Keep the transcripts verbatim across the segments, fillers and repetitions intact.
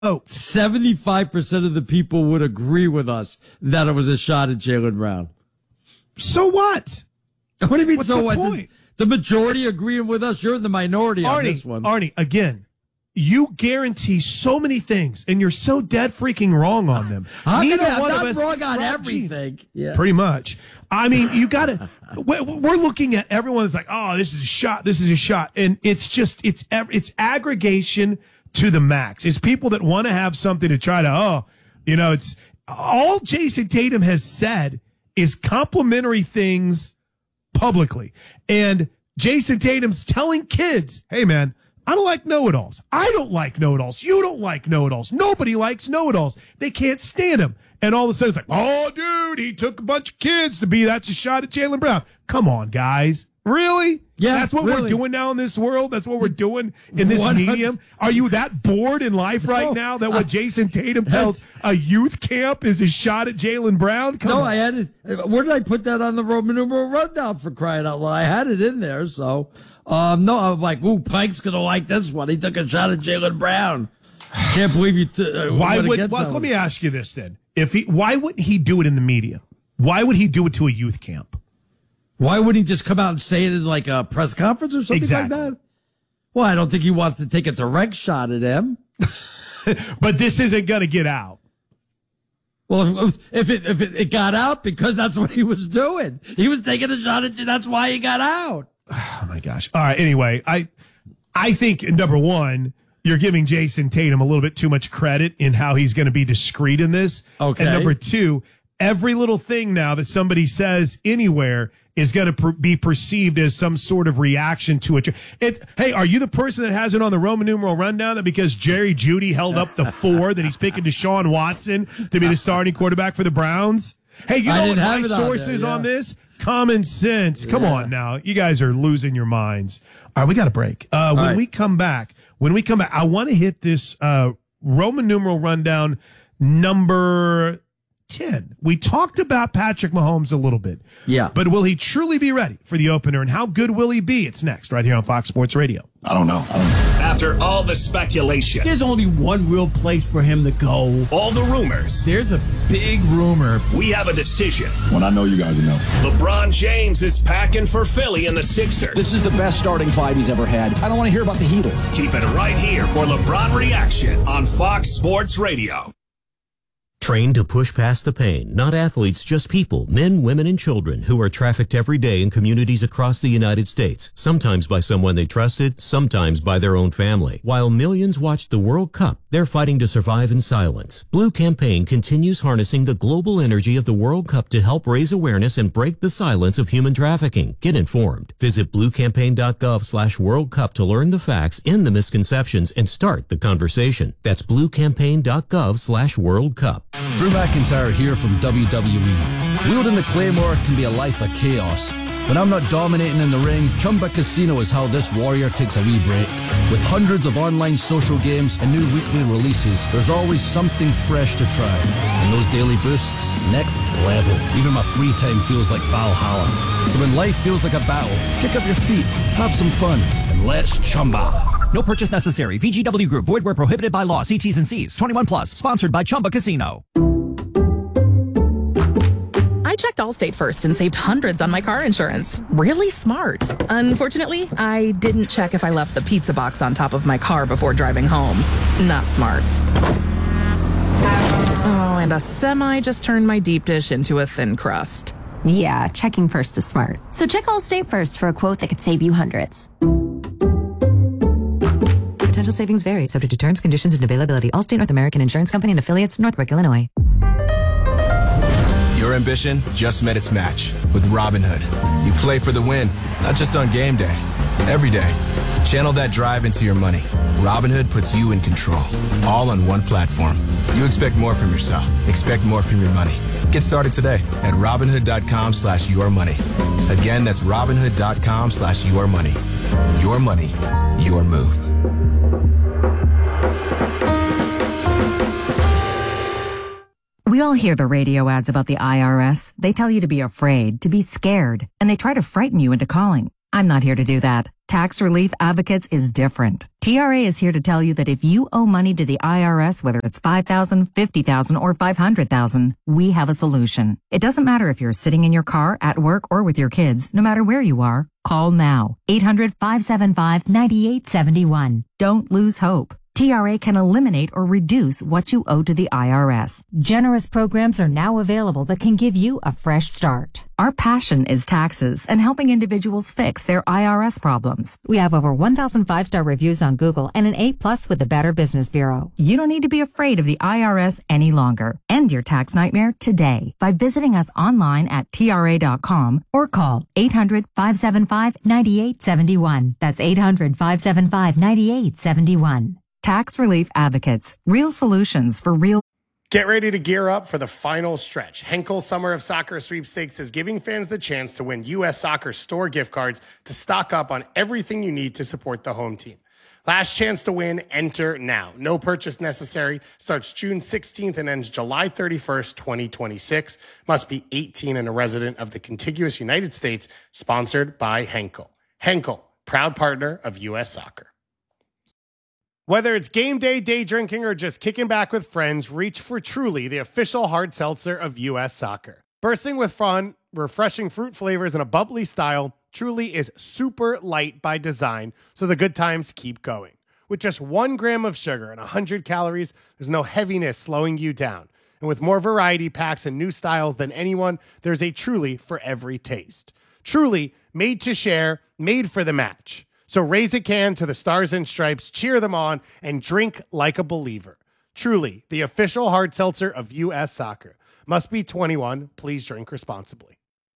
Oh, seventy-five percent of the people would agree with us that it was a shot at Jaylen Brown. So what? What do you mean, What's so the what? point? The, the majority agreeing with us. You're in the minority Arnie, on this one. Arnie, again, you guarantee so many things, and you're so dead freaking wrong on them. How Neither can I, I'm one not of us, wrong on Rob, everything. Yeah. Pretty much. I mean, you got to. We're looking at everyone's like, oh, this is a shot. This is a shot, and it's just it's it's aggregation to the max. It's people that want to have something to try to. Oh, you know, it's all Jason Tatum has said is complimentary things publicly, and Jason Tatum's telling kids, hey, man, I don't like know-it-alls. I don't like know-it-alls. You don't like know-it-alls. Nobody likes know-it-alls. They can't stand them. And all of a sudden it's like, oh, dude, he took a bunch of kids to be, that's a shot at Jaylen Brown. Come on, guys. Really? Yeah, That's what really. we're doing now in this world? That's what we're doing in this one hundred medium? Are you that bored in life right No, now that what Jason Tatum tells a youth camp is a shot at Jaylen Brown? Come No, on. I had it. Where did I put that on the Roman numeral rundown, for crying out loud? I had it in there, so. Um, no, I'm like, ooh, Pike's going to like this one. He took a shot at Jaylen Brown. Can't believe you. T- uh, Why went would, against well, that let one. me ask you this then. If he, why wouldn't he do it in the media? Why would he do it to a youth camp? Why wouldn't he just come out and say it in like a press conference or something Exactly. like that? Well, I don't think he wants to take a direct shot at him. But this isn't going to get out. Well, if, if it if it, it got out because that's what he was doing, he was taking a shot at you. That's why he got out. Oh my gosh. All right. Anyway, I, I think number one, you're giving Jason Tatum a little bit too much credit in how he's going to be discreet in this. Okay. And number two, every little thing now that somebody says anywhere is going to per- be perceived as some sort of reaction to it. It's, hey, are you the person that has it on the Roman numeral rundown that because Jerry Jeudy held up the four that he's picking Deshaun Watson to be the starting quarterback for the Browns? Hey, you I know what didn't my have it on sources there, yeah. on this? Common sense. Come Yeah. on now. You guys are losing your minds. All right, we got a break. Uh, when right. we come back, when we come back, I want to hit this uh, Roman numeral rundown number ten. We talked about Patrick Mahomes a little bit. Yeah. But will he truly be ready for the opener, and how good will he be? It's next right here on Fox Sports Radio. I don't know. I don't know. After all the speculation, There's only one real place for him to go. all the rumors, There's a big rumor. we have a decision. When I know, you guys will know. LeBron James is packing for Philly and the Sixers. This is the best starting five he's ever had. I don't want to hear about the Heatles. Keep it right here for LeBron Reactions on Fox Sports Radio. Trained to push past the pain, not athletes, just people, men, women, and children who are trafficked every day in communities across the United States, sometimes by someone they trusted, sometimes by their own family. While millions watch the World Cup, they're fighting to survive in silence. Blue Campaign continues harnessing the global energy of the World Cup to help raise awareness and break the silence of human trafficking. Get informed. Visit bluecampaign.gov slash World Cup to learn the facts, end the misconceptions, and start the conversation. That's bluecampaign.gov slash World Cup. Drew McIntyre here from W W E. Wielding the Claymore can be a life of chaos. When I'm not dominating in the ring, Chumba Casino is how this warrior takes a wee break. With hundreds of online social games and new weekly releases, there's always something fresh to try. And those daily boosts, next level. Even my free time feels like Valhalla. So when life feels like a battle, kick up your feet, have some fun, and let's Chumba. No purchase necessary. V G W Group. Void where prohibited by law. See T's and C's. twenty-one plus. Sponsored by Chumba Casino. I checked Allstate first and saved hundreds on my car insurance. Really smart. Unfortunately, I didn't check if I left the pizza box on top of my car before driving home. Not smart. Oh, and a semi just turned my deep dish into a thin crust. Yeah, checking first is smart. So check Allstate first for a quote that could save you hundreds. Potential savings vary, subject to terms, conditions, and availability. Allstate North American Insurance Company and affiliates, Northbrook, Illinois. Your ambition just met its match with Robinhood. You play for the win, not just on game day, every day. Channel that drive into your money. Robinhood puts you in control, all on one platform. You expect more from yourself. Expect more from your money. Get started today at Robinhood.com slash your money. Again, that's Robinhood.com slash your money. Your money, your move. We all hear the radio ads about the I R S. They tell you to be afraid, to be scared, and they try to frighten you into calling. I'm not here to do that. Tax Relief Advocates is different. T R A is here to tell you that if you owe money to the I R S, whether it's five thousand dollars, fifty thousand dollars, or five hundred thousand dollars, we have a solution. It doesn't matter if you're sitting in your car, at work, or with your kids. No matter where you are, call now. eight hundred, five seven five, nine eight seven one. Don't lose hope. T R A can eliminate or reduce what you owe to the I R S. Generous programs are now available that can give you a fresh start. Our passion is taxes and helping individuals fix their I R S problems. We have over one thousand five-star reviews on Google and an A plus with the Better Business Bureau. You don't need to be afraid of the I R S any longer. End your tax nightmare today by visiting us online at T R A dot com or call eight hundred, five seven five, nine eight seven one. That's eight hundred, five seven five, nine eight seven one. Tax Relief Advocates. Real solutions for real. Get ready to gear up for the final stretch. Henkel Summer of Soccer Sweepstakes is giving fans the chance to win U S Soccer store gift cards to stock up on everything you need to support the home team. Last chance to win, enter now. No purchase necessary. Starts June sixteenth and ends July thirty-first, twenty twenty-six. Must be eighteen and a resident of the contiguous United States. Sponsored by Henkel. Henkel, proud partner of U S Soccer. Whether it's game day, day drinking, or just kicking back with friends, reach for Truly, the official hard seltzer of U S Soccer. Bursting with fun, refreshing fruit flavors, and a bubbly style, Truly is super light by design, so the good times keep going. With just one gram of sugar and one hundred calories, there's no heaviness slowing you down. And with more variety packs and new styles than anyone, there's a Truly for every taste. Truly, made to share, made for the match. So raise a can to the Stars and Stripes, cheer them on, and drink like a believer. Truly, the official hard seltzer of U S Soccer. Must be twenty-one. Please drink responsibly.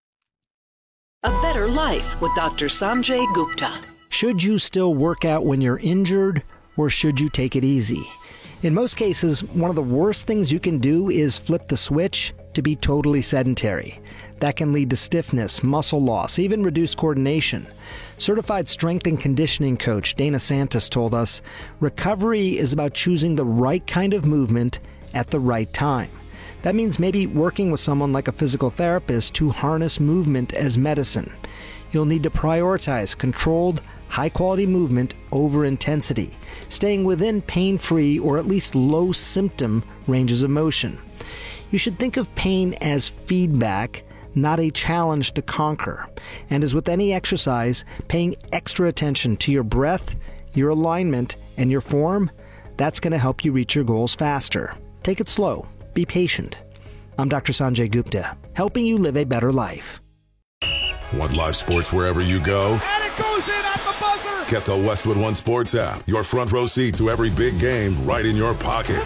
A better life with Doctor Sanjay Gupta. Should you still work out when you're injured, or should you take it easy? In most cases, one of the worst things you can do is flip the switch to be totally sedentary. That can lead to stiffness, muscle loss, even reduced coordination. Certified strength and conditioning coach Dana Santos told us, recovery is about choosing the right kind of movement at the right time. That means maybe working with someone like a physical therapist to harness movement as medicine. You'll need to prioritize controlled, high-quality movement over intensity, staying within pain-free or at least low-symptom ranges of motion. You should think of pain as feedback, not a challenge to conquer. And as with any exercise, paying extra attention to your breath, your alignment, and your form, that's going to help you reach your goals faster. Take it slow. Be patient. I'm Doctor Sanjay Gupta, helping you live a better life. Want live sports wherever you go? And it goes in at the buzzer! Get the Westwood One Sports app. Your front row seat to every big game right in your pocket.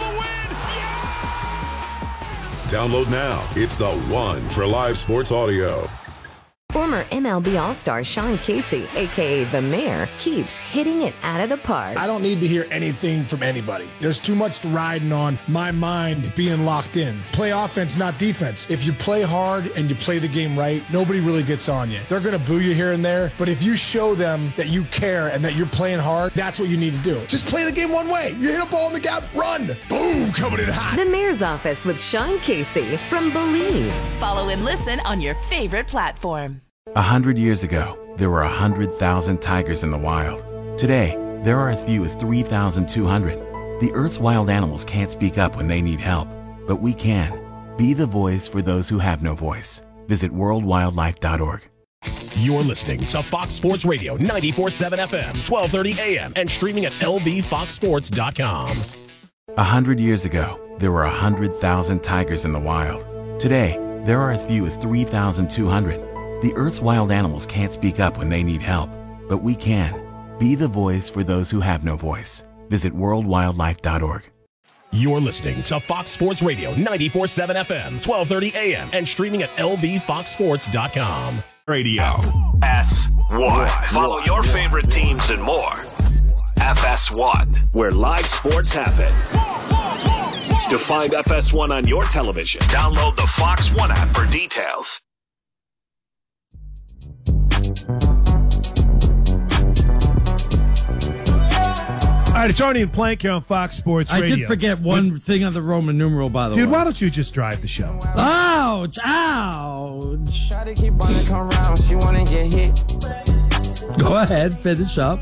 Download now. It's the one for live sports audio. Former M L B All-Star Sean Casey, a k a. The Mayor, keeps hitting it out of the park. I don't need to hear anything from anybody. There's too much riding on my mind being locked in. Play offense, not defense. If you play hard and you play the game right, nobody really gets on you. They're going to boo you here and there, but if you show them that you care and that you're playing hard, that's what you need to do. Just play the game one way. You hit a ball in the gap, run. Boom, coming in hot. The Mayor's Office with Sean Casey from Believe. Follow and listen on your favorite platform. A hundred years ago, there were a hundred thousand tigers in the wild. Today, there are as few as three thousand two hundred. The Earth's wild animals can't speak up when they need help, but we can. Be the voice for those who have no voice. Visit world wildlife dot org. You're listening to Fox Sports Radio ninety-four point seven F M, twelve thirty A M, and streaming at L V fox sports dot com. A hundred years ago, there were a hundred thousand tigers in the wild. Today, there are as few as three thousand two hundred. The Earth's wild animals can't speak up when they need help, but we can. Be the voice for those who have no voice. Visit world wildlife dot org. You're listening to Fox Sports Radio ninety-four point seven F M, twelve thirty A M, and streaming at L V fox sports dot com. Radio. S one. Follow your favorite teams and more. F S one, where live sports happen. To find F S one on your television, download the Fox One app for details. All right, it's Arnie and Plank here on Fox Sports I Radio. I did forget one Dude, thing on the Roman numeral, by the Dude, way. Dude, why don't you just drive the show? Ouch! Ouch! Try to keep on and come around. She wanna get hit. Go ahead, finish up.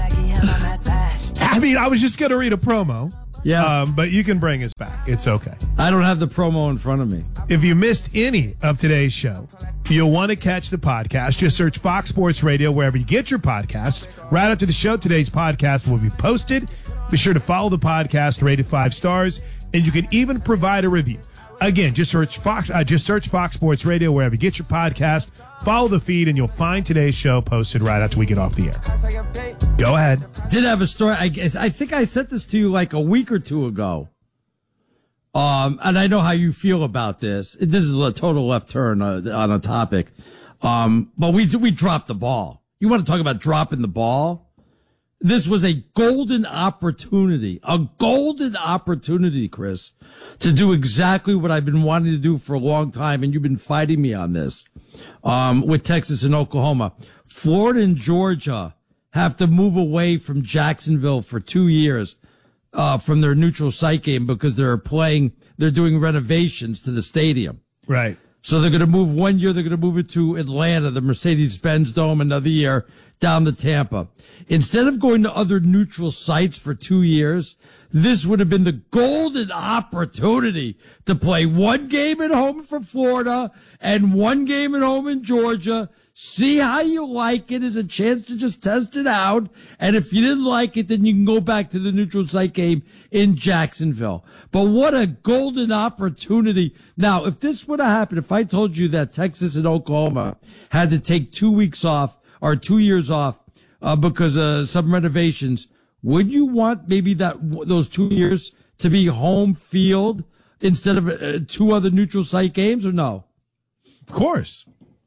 I mean, I was just going to read a promo. Yeah. Um, but you can bring us back. It's okay. I don't have the promo in front of me. If you missed any of today's show, you'll want to catch the podcast. Just search Fox Sports Radio wherever you get your podcast. Right after the show, today's podcast will be posted. Be sure to follow the podcast, rate it five stars, and you can even provide a review. Again, just search Fox. Uh, just search Fox Sports Radio wherever you get your podcast. Follow the feed, and you'll find today's show posted right after we get off the air. Go ahead. Did have a story. I guess I think I sent this to you like a week or two ago. Um, and I know how you feel about this. This is a total left turn uh, on a topic. Um, but we we dropped the ball. You want to talk about dropping the ball? This was a golden opportunity, a golden opportunity, Chris, to do exactly what I've been wanting to do for a long time, and you've been fighting me on this, um, with Texas and Oklahoma. Florida and Georgia have to move away from Jacksonville for two years, uh, from their neutral site game because they're playing, they're doing renovations to the stadium. Right. So they're going to move one year, they're going to move it to Atlanta, the Mercedes-Benz Dome, another year down to Tampa. Instead of going to other neutral sites for two years, this would have been the golden opportunity to play one game at home for Florida and one game at home in Georgia. See how you like it as a chance to just test it out. And if you didn't like it, then you can go back to the neutral site game in Jacksonville. But what a golden opportunity. Now, if this would have happened, if I told you that Texas and Oklahoma had to take two weeks off or two years off uh, because of some renovations, would you want maybe that those two years to be home field instead of uh, two other neutral site games, or no? Of course.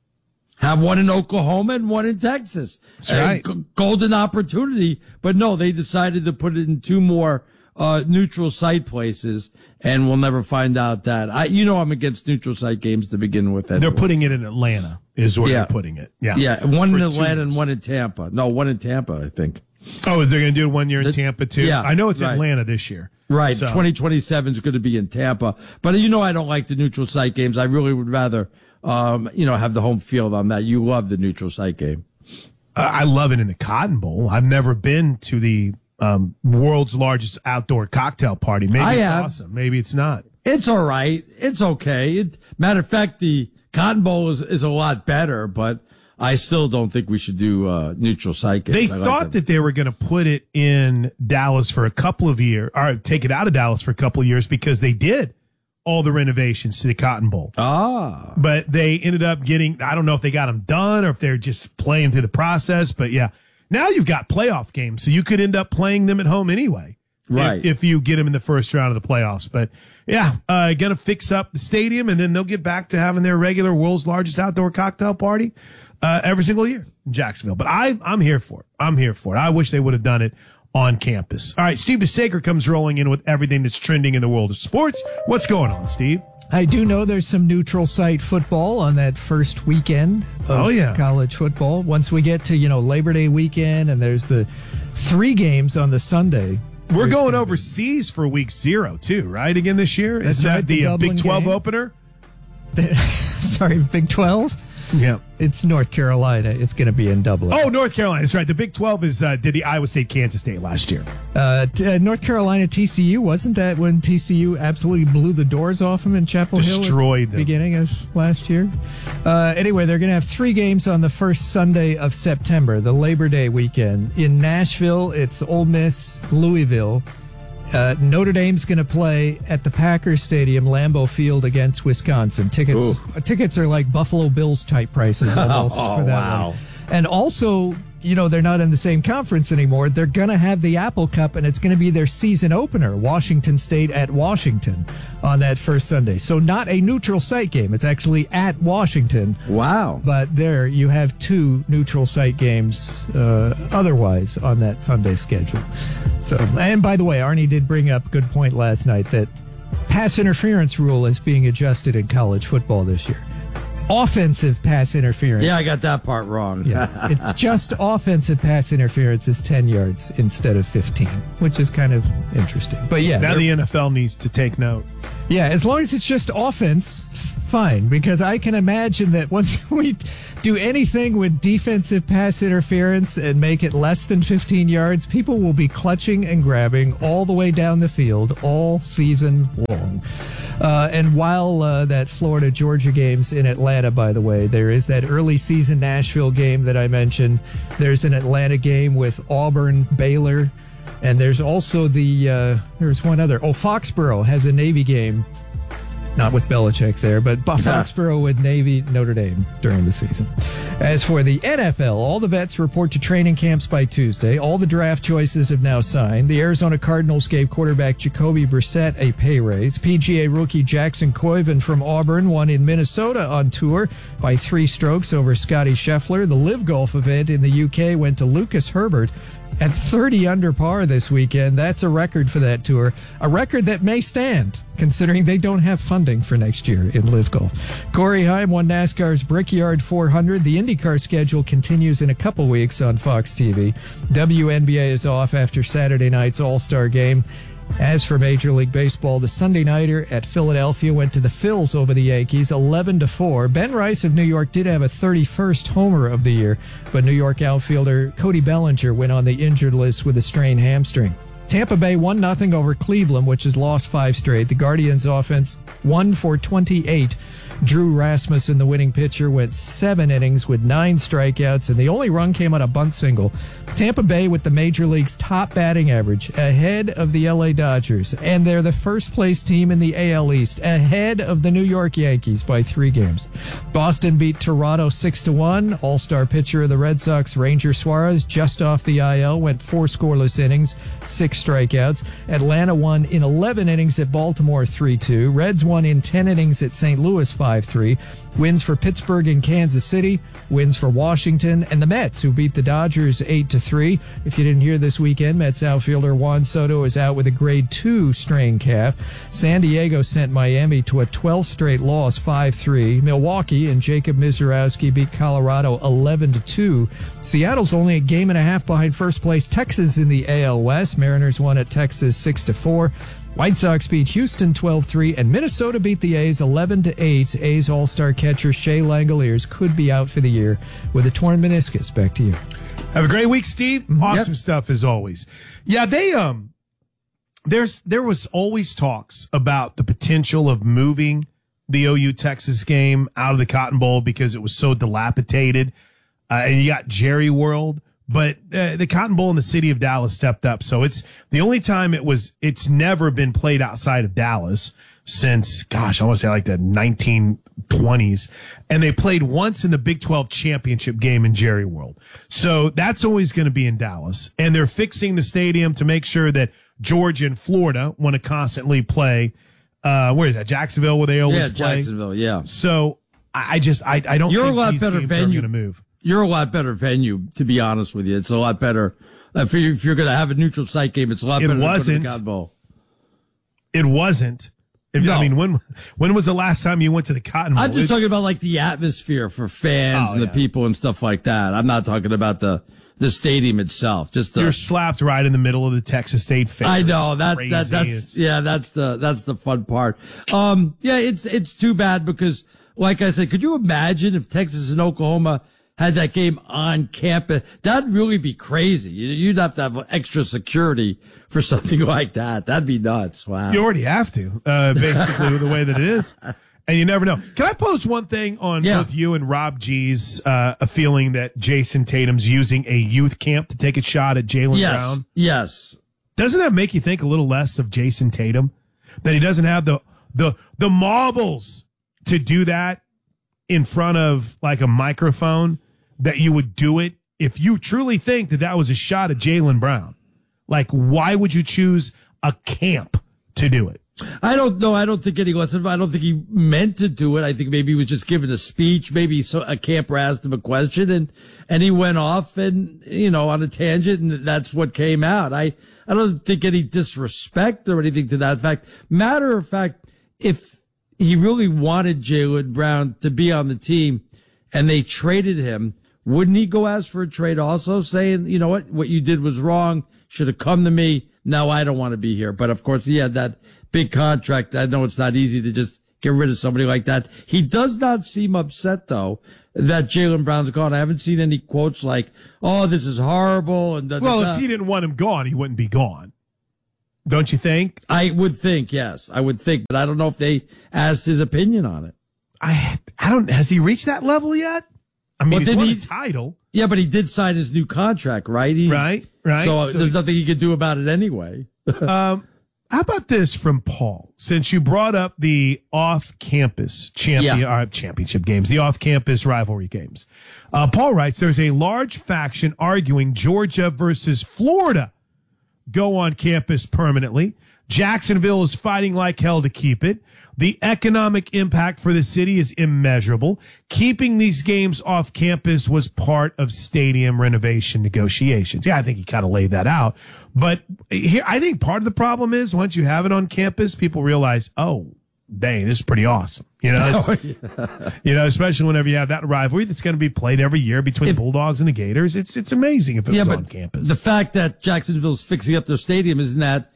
Have one in Oklahoma and one in Texas. That's right. G- golden opportunity. But no, they decided to put it in two more uh neutral site places, and we'll never find out that. I, you know, I'm against neutral site games to begin with. Anyway. They're putting it in Atlanta is where Yeah. they're putting it. Yeah. Yeah, one For in two Atlanta years. and one in Tampa. No, one in Tampa, I think. Oh, they're going to do it one year in The- Tampa, too? yeah, I know it's right. Atlanta this year. Right, So- twenty twenty-seven is going to be in Tampa. But you know, I don't like the neutral site games. I really would rather, um, you know, have the home field on that. You love the neutral site game. Uh, I love it in the Cotton Bowl. I've never been to the um, world's largest outdoor cocktail party. Maybe I it's have. awesome. Maybe it's not. It's all right. It's okay. It, matter of fact, the Cotton Bowl is, is a lot better, but I still don't think we should do uh, neutral site games. They I like thought them. that they were going to put it in Dallas for a couple of years, or take it out of Dallas for a couple of years because they did all the renovations to the Cotton Bowl. Ah. But they ended up getting, I don't know if they got them done or if they're just playing through the process, but yeah. Now you've got playoff games, so you could end up playing them at home anyway. Right. If, if you get them in the first round of the playoffs. But yeah, uh, going to fix up the stadium, and then they'll get back to having their regular world's largest outdoor cocktail party uh, every single year in Jacksonville. But I, I'm here for it. I'm here for it. I wish they would have done it on campus. All right, Steve DeSager comes rolling in with everything that's trending in the world of sports. What's going on, Steve? I do know there's some neutral site football on that first weekend of Oh, yeah. college football. Once we get to, you know, Labor Day weekend, and there's the three games on the Sunday. We're going overseas for week zero, too, right? Again this year? That's Is that right, the the, uh, Big Dublin twelve game. opener? Sorry, Big twelve? Yeah. It's North Carolina. It's going to be in Dublin. Oh, North Carolina. That's right. The Big twelve is uh, did the Iowa State, Kansas State last year. Uh, t- uh, North Carolina, T C U, wasn't that when T C U absolutely blew the doors off them in Chapel Hill? Destroyed at the them. beginning of last year. Uh, anyway, they're going to have three games on the first Sunday of September, the Labor Day weekend. In Nashville, it's Ole Miss, Louisville. Uh, Notre Dame's going to play at the Packers Stadium, Lambeau Field, against Wisconsin. Tickets Ooh. uh, tickets are like Buffalo Bills type prices almost Oh, for that wow. one. And also, you know, they're not in the same conference anymore. They're going to have the Apple Cup, and it's going to be their season opener, Washington State at Washington, on that first Sunday. So not a neutral site game. It's actually at Washington. Wow. But there you have two neutral site games uh, otherwise on that Sunday schedule. So, and by the way, Arnie did bring up a good point last night that pass interference rule is being adjusted in college football this year. Offensive pass interference. Yeah, I got that part wrong. Yeah, it's just offensive pass interference is ten yards instead of fifteen, which is kind of interesting. But yeah, Now they're- the N F L needs to take note. Yeah, as long as it's just offense, fine. Because I can imagine that once we do anything with defensive pass interference and make it less than fifteen yards, people will be clutching and grabbing all the way down the field all season long. Uh, and while uh, that Florida-Georgia game's in Atlanta, by the way, there is that early season Nashville game that I mentioned. There's an Atlanta game with Auburn-Baylor. And there's also the, uh, there's one other. Oh, Foxborough has a Navy game. Not with Belichick there, but Foxborough with Navy, Notre Dame during the season. As for the N F L, all the vets report to training camps by Tuesday. All the draft choices have now signed. The Arizona Cardinals gave quarterback Jacoby Brissett a pay raise. P G A rookie Jackson Koiven from Auburn won in Minnesota on tour by three strokes over Scotty Scheffler. The Live Golf event in the U K went to Lucas Herbert at thirty under par this weekend. That's a record for that tour. A record that may stand, considering they don't have funding for next year in Live Golf. Corey Heim won NASCAR's Brickyard four hundred. The IndyCar schedule continues in a couple weeks on Fox T V. W N B A is off after Saturday night's All-Star game. As for Major League Baseball, the Sunday nighter at Philadelphia went to the Phils over the Yankees, eleven to four. Ben Rice of New York did have a thirty-first homer of the year, but New York outfielder Cody Bellinger went on the injured list with a strained hamstring. Tampa Bay one nothing over Cleveland, which has lost five straight. The Guardians offense one for twenty-eight. Drew Rasmussen, the winning pitcher, went seven innings with nine strikeouts, and the only run came on a bunt single. Tampa Bay with the Major League's top batting average, ahead of the L A Dodgers, and they're the first-place team in the A L East, ahead of the New York Yankees by three games. Boston beat Toronto six to one. All-star pitcher of the Red Sox, Ranger Suarez, just off the I L, went four scoreless innings, six strikeouts. Atlanta won in eleven innings at Baltimore three two. Reds won in ten innings at Saint Louis five three. Wins for Pittsburgh and Kansas City. Wins for Washington and the Mets, who beat the Dodgers eight to three. If you didn't hear this weekend, Mets outfielder Juan Soto is out with a grade two strained calf. San Diego sent Miami to a twelfth straight loss, five three. Milwaukee and Jacob Mizorowski beat Colorado eleven to two. Seattle's only a game and a half behind first place Texas in the A L West. Mariners won at Texas six to four. White Sox beat Houston twelve three, and Minnesota beat the A's eleven to eight. A's all-star catcher Shea Langoliers could be out for the year with a torn meniscus. Back to you. Have a great week, Steve. Awesome yep. stuff as always. Yeah, they um, there's there was always talks about the potential of moving the O U Texas game out of the Cotton Bowl because it was so dilapidated, uh, and you got Jerry World. But uh, the Cotton Bowl in the city of Dallas stepped up. So it's the only time it was, it's never been played outside of Dallas since, gosh, I want to say like the nineteen twenties. And they played once in the Big twelve championship game in Jerry World. So that's always going to be in Dallas. And they're fixing the stadium to make sure that Georgia and Florida want to constantly play. Uh, where is that? Jacksonville, where they always yeah, play? Jacksonville, yeah. So I, I just, I, I don't You're think a lot these better teams venue. are going to move. You're a lot better venue, to be honest with you. It's a lot better. If you're, if you're going to have a neutral site game, it's a lot it better wasn't, than the Cotton Bowl. It wasn't. If, no. I mean, when when was the last time you went to the Cotton Bowl? I'm just it's, talking about like the atmosphere for fans oh, and the yeah. people and stuff like that. I'm not talking about the the stadium itself. Just the, you're slapped right in the middle of the Texas State Fair. I know that Crazy. that that's it's, yeah that's the that's the fun part. Um, yeah, it's it's too bad because, like I said, could you imagine if Texas and Oklahoma had that game on campus? That'd really be crazy. You'd have to have extra security for something like that. That'd be nuts. Wow. You already have to, uh, basically, the way that it is. And you never know. Can I pose one thing on yeah. both you and Rob G's, uh, a feeling that Jason Tatum's using a youth camp to take a shot at Jaylen yes. Brown? Yes. Doesn't that make you think a little less of Jason Tatum? That he doesn't have the, the, the marbles to do that in front of like a microphone? That you would do it if you truly think that that was a shot at Jaylen Brown. Like, why would you choose a camp to do it? I don't know. I don't think any less of I don't think he meant to do it. I think maybe he was just giving a speech. Maybe so, a camper asked him a question and, and he went off and, you know, on a tangent and that's what came out. I, I don't think any disrespect or anything to that fact. Matter of fact, if he really wanted Jaylen Brown to be on the team and they traded him, wouldn't he go ask for a trade also, saying, you know what, what you did was wrong, should have come to me, now I don't want to be here. But of course, he had that big contract. I know it's not easy to just get rid of somebody like that. He does not seem upset, though, that Jaylen Brown's gone. I haven't seen any quotes like, oh, this is horrible. And da, da, Well, da. if he didn't want him gone, he wouldn't be gone. Don't you think? I would think, yes. I would think. But I don't know if they asked his opinion on it. I I don't. Has he reached that level yet? I mean, Well, he's did won he- a title. Yeah, but he did sign his new contract, right? He, Right, right. So, uh, So there's he- nothing he could do about it anyway. um, how about this from Paul? Since you brought up the off-campus champion, Yeah. uh, championship games, the off-campus rivalry games, uh, Paul writes, there's a large faction arguing Georgia versus Florida go on campus permanently. Jacksonville is fighting like hell to keep it. The economic impact for the city is immeasurable. Keeping these games off campus was part of stadium renovation negotiations. Yeah, I think he kind of laid that out. But here, I think part of the problem is once you have it on campus, people realize, oh, dang, this is pretty awesome. You know, it's, you know, especially whenever you have that rivalry that's going to be played every year between the Bulldogs and the Gators. It's it's amazing if it yeah, was but on campus. the fact that Jacksonville's fixing up their stadium, isn't that,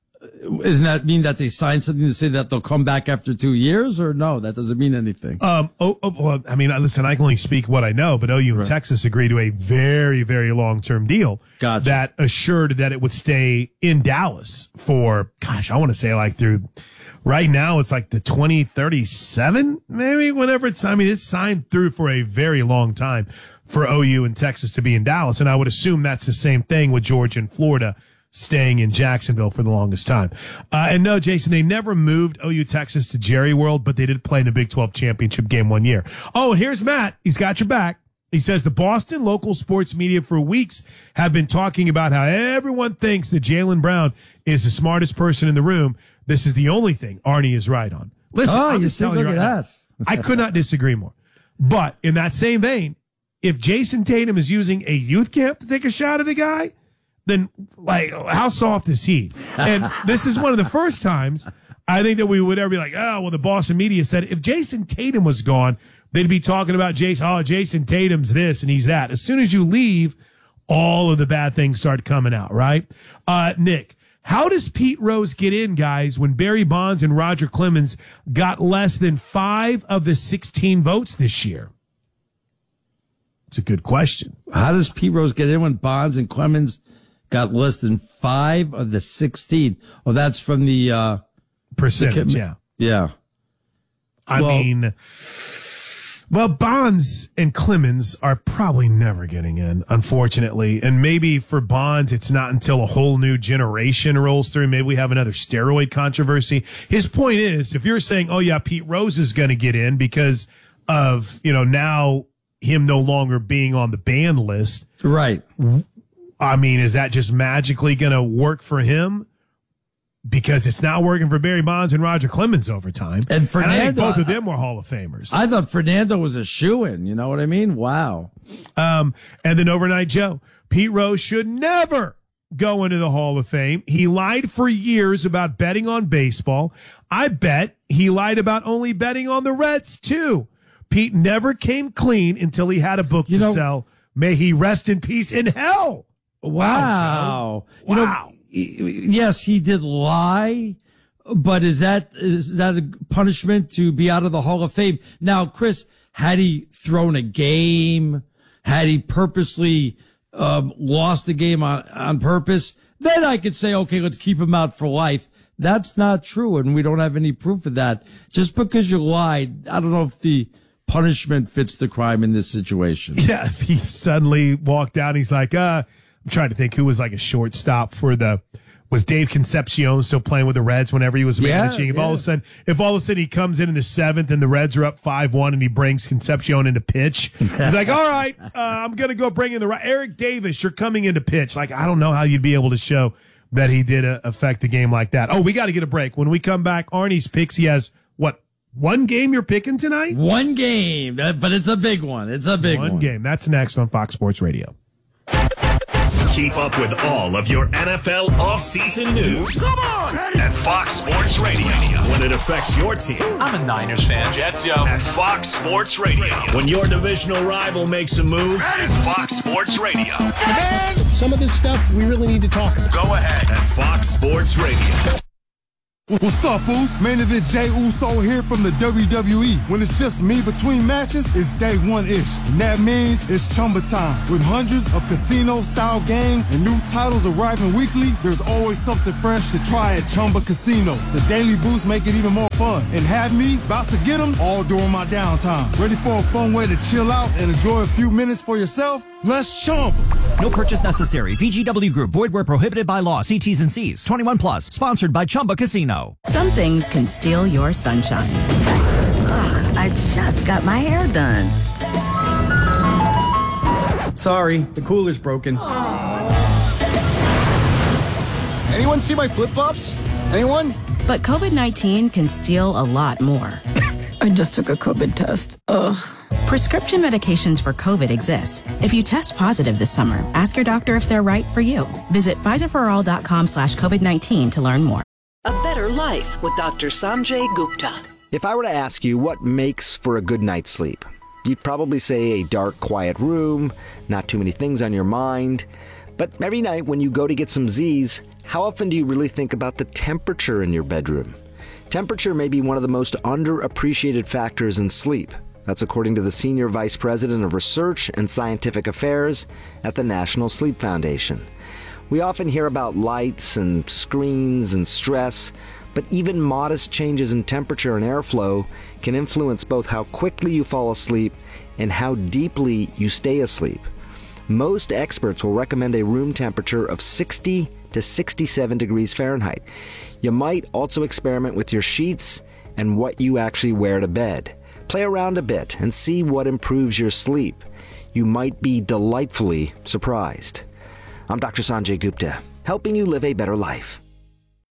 isn't that mean that they signed something to say that they'll come back after two years? Or no, that doesn't mean anything. Um, oh, oh, well, I mean, listen, I can only speak what I know, but O U and Texas agreed to a very, very long-term deal Gotcha. that assured that it would stay in Dallas for, gosh, I want to say like through, right now it's like the twenty thirty-seven, maybe, whenever it's, I mean, it's signed through for a very long time for O U and Texas to be in Dallas, and I would assume that's the same thing with Georgia and Florida staying in Jacksonville for the longest time. Uh, and no, Jason, they never moved O U Texas to Jerry World, but they did play in the Big twelve championship game one year. Oh, and here's Matt. He's got your back. He says the Boston local sports media for weeks have been talking about how everyone thinks that Jaylen Brown is the smartest person in the room. This is the only thing Arnie is right on. Listen, Oh, I'm you just see, telling you look right at now, that. I could not disagree more. But in that same vein, if Jason Tatum is using a youth camp to take a shot at a guy, then like how soft is he? And this is one of the first times I think that we would ever be like, oh, well, the Boston media said if Jason Tatum was gone, they'd be talking about Jason. Oh, Jason Tatum's this and he's that. As soon as you leave, all of the bad things start coming out, right? Uh, Nick, how does Pete Rose get in, guys, when Barry Bonds and Roger Clemens got less than five of the sixteen votes this year? It's a good question. How does Pete Rose get in when Bonds and Clemens got less than five of the sixteen? Oh, that's from the, uh, Percentage, the, yeah. Yeah. I Well- mean, well, Bonds and Clemens are probably never getting in, unfortunately. And maybe for Bonds, it's not until a whole new generation rolls through. Maybe we have another steroid controversy. His point is, if you're saying, oh, yeah, Pete Rose is going to get in because of, you know, now him no longer being on the ban list. Right. I mean, is that just magically going to work for him? Because it's not working for Barry Bonds and Roger Clemens over time. And Fernando, I think both of them were Hall of Famers. I thought Fernando was a shoo-in. You know what I mean? Wow. Um, and then Overnight Joe. Pete Rose should never go into the Hall of Fame. He lied for years about betting on baseball. I bet he lied about only betting on the Reds, too. Pete never came clean until he had a book You to know- sell. May he rest in peace in hell. Wow. Wow, You know, yes, he did lie, but is that is that a punishment to be out of the Hall of Fame? Now, Chris, had he thrown a game, had he purposely um, lost the game on, on purpose, then I could say, okay, let's keep him out for life. That's not true, and we don't have any proof of that. Just because you lied, I don't know if the punishment fits the crime in this situation. Yeah, if he suddenly walked out, he's like, uh, I'm trying to think who was like a shortstop for the, was Dave Concepcion still playing with the Reds whenever he was Yeah, managing? If yeah. all of a sudden, if all of a sudden he comes in in the seventh and the Reds are up five one and he brings Concepcion into pitch, he's like, all right, uh, I'm going to go bring in the right, Eric Davis, you're coming into pitch. Like, I don't know how you'd be able to show that he did uh, affect the game like that. Oh, we got to get a break. When we come back, Arnie's picks, he has what? One game you're picking tonight? One game, but it's a big one. It's a big one. One game. That's next on Fox Sports Radio. Keep up with all of your N F L offseason news. Come on! At Fox Sports Radio. when it affects your team. I'm a Niners fan, Jets, yo. At Fox Sports Radio. When your divisional rival makes a move, it's Fox Sports Radio. Man, some of this stuff we really need to talk about. Go ahead. At Fox Sports Radio. What's up, Foos? Main event Jey Uso here from the W W E. When it's just me between matches, it's day one-ish. And that means it's Chumba time. With hundreds of casino-style games and new titles arriving weekly, there's always something fresh to try at Chumba Casino. The daily boosts make it even more fun. And have me about to get them all during my downtime. Ready for a fun way to chill out and enjoy a few minutes for yourself? Let's Chumba. No purchase necessary. V G W Group. Void where prohibited by law. See T's and C's. twenty-one plus. Sponsored by Chumba Casino. Some things can steal your sunshine. Ugh, I just got my hair done. Sorry, the cooler's broken. Anyone see my flip-flops? Anyone? But COVID nineteen can steal a lot more. I just took a COVID test. Ugh. Prescription medications for COVID exist. If you test positive this summer, ask your doctor if they're right for you. Visit Pfizerforall.com slash COVID-19 to learn more. A Better Life with Doctor Sanjay Gupta. If I were to ask you what makes for a good night's sleep, you'd probably say a dark, quiet room, not too many things on your mind. But every night when you go to get some Z's, how often do you really think about the temperature in your bedroom? Temperature may be one of the most underappreciated factors in sleep. That's according to the Senior Vice President of Research and Scientific Affairs at the National Sleep Foundation. We often hear about lights and screens and stress, but even modest changes in temperature and airflow can influence both how quickly you fall asleep and how deeply you stay asleep. Most experts will recommend a room temperature of sixty to sixty-seven degrees Fahrenheit. You might also experiment with your sheets and what you actually wear to bed. Play around a bit and see what improves your sleep. You might be delightfully surprised. I'm Doctor Sanjay Gupta, helping you live a better life.